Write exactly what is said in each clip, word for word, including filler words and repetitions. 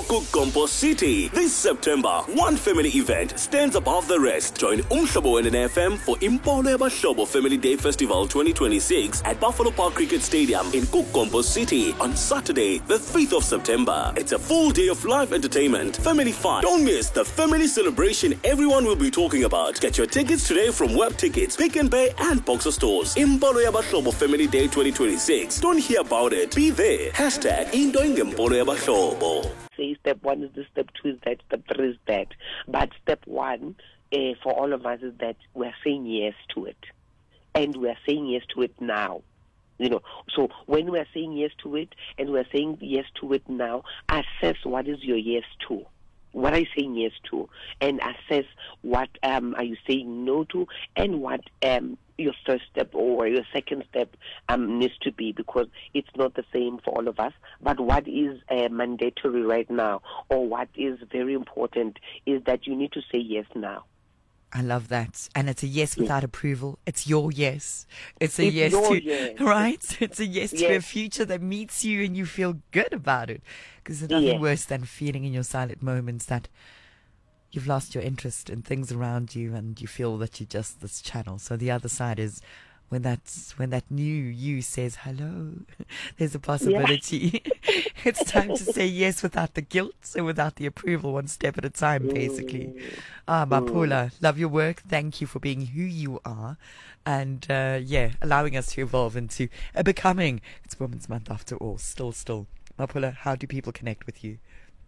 for Kukompo City. This September, one family event stands above the rest. Join Umhlobo and F M for Impolo Yabahlobo Family Day Festival twenty twenty-six at Buffalo Park Cricket Stadium in Kukompo City on Saturday, the fifth of September. It's a full day of live entertainment, family fun. Don't miss the family celebration everyone will be talking about. Get your tickets today from Web Tickets, Pick and Pay, and Boxer Stores. Impolo Yabahlobo Family Day twenty twenty-six. Don't hear about it. Be there. Hashtag Indoing Impolo Yabahlobo. Say step one is this, step two is that, step three is that. But step one uh, for all of us is that we're saying yes to it. And we're saying yes to it now. You know, so when we're saying yes to it and we're saying yes to it now, assess what is your yes to. What are you saying yes to? And assess what um, are you saying no to, and what um, your first step or your second step um, needs to be, because it's not the same for all of us. But what is uh, mandatory right now, or what is very important, is that you need to say yes now. I love that. And it's a yes without approval. It's your yes. It's a It's yes your to, yes. right? It's a yes, to a Yes. future that meets you and you feel good about it. Because there's nothing Yes. worse than feeling in your silent moments that you've lost your interest in things around you and you feel that you're just this channel. So the other side is when that's when that new you says hello, there's a possibility. It's time to say yes without the guilt and without the approval, one step at a time, basically. Ah, Mapula, love your work. Thank you for being who you are, and uh, yeah, allowing us to evolve into a becoming. It's Women's Month after all. Still, still, Mapula, how do people connect with you?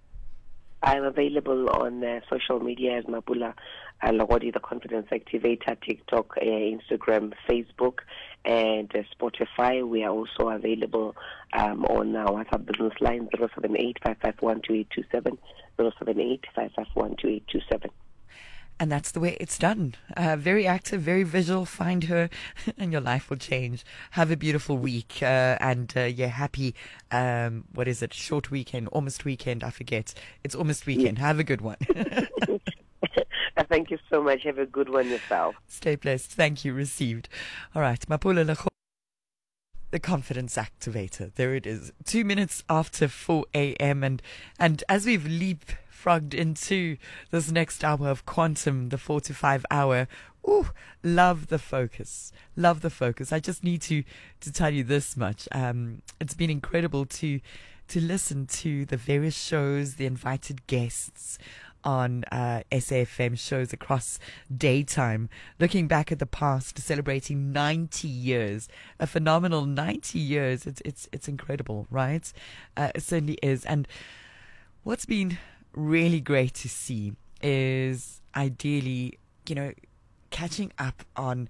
I'm available on uh, social media as Mapula uh, Logodi, the Confidence Activator, TikTok, uh, Instagram, Facebook, and uh, Spotify. We are also available um, on our WhatsApp business line zero seven eight, five five one, two eight two seven, zero seven eight, five five one, two eight two seven. And that's the way it's done. Uh, very active, very visual. Find her and your life will change. Have a beautiful week. Uh, and uh, yeah, happy, um, what is it, short weekend, almost weekend, I forget. It's almost weekend. Have a good one. Thank you so much. Have a good one yourself. Stay blessed. Thank you. Received. All right. Mapula Lekgo, the Confidence Activator. There it is. Two minutes after four a.m. And, and as we've leaped frogged into this next hour of Quantum, the four to five hour. Ooh, love the focus. Love the focus. I just need to to tell you this much. Um, it's been incredible to to listen to the various shows, the invited guests on uh, S A F M shows across daytime, looking back at the past, celebrating ninety years, a phenomenal ninety years. It's it's it's incredible, right? Uh, it certainly is. And what's been really great to see is ideally, you know, catching up on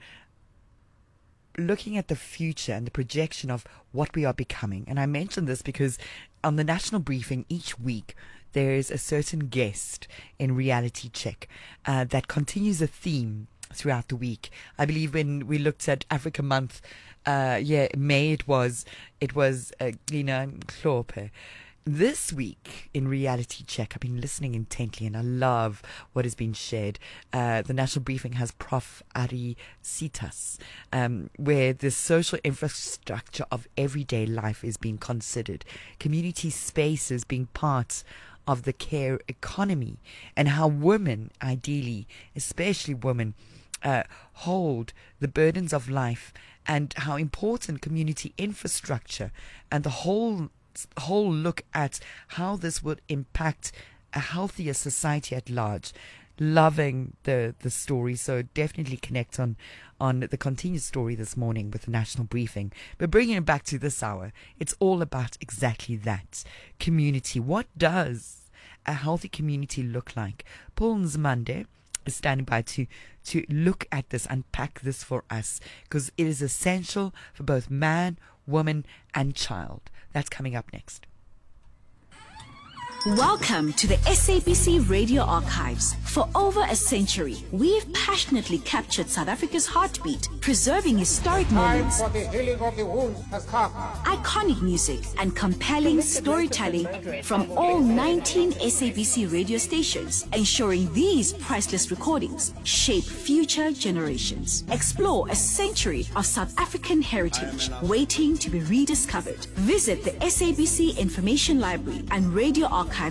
looking at the future and the projection of what we are becoming. And I mention this because on the national briefing each week, there's a certain guest in Reality Check uh, that continues a theme throughout the week. I believe when we looked at Africa Month, uh, yeah, May it was, it was uh, Glina Klope. This week in Reality Check, I've been listening intently and I love what has been shared. Uh, the national briefing has Professor Ari Sitas, um, where the social infrastructure of everyday life is being considered. Community spaces being part of the care economy, and how women, ideally, especially women, uh, hold the burdens of life, and how important community infrastructure and the whole whole look at how this would impact a healthier society at large. Loving the the story, so definitely connect on on the continued story this morning with the national briefing. But bringing it back to this hour, it's all about exactly that community. What does a healthy community look like? Paul Nzimande is standing by to to look at this, unpack this for us, because it is essential for both man, woman, and child. That's coming up next. Welcome to the S A B C Radio Archives. For over a century, we've passionately captured South Africa's heartbeat, preserving historic moments, Time for the healing of the wounds has come. iconic music, and compelling storytelling from all nineteen S A B C radio stations, ensuring these priceless recordings shape future generations. Explore a century of South African heritage waiting to be rediscovered. Visit the S A B C Information Library and Radio Archive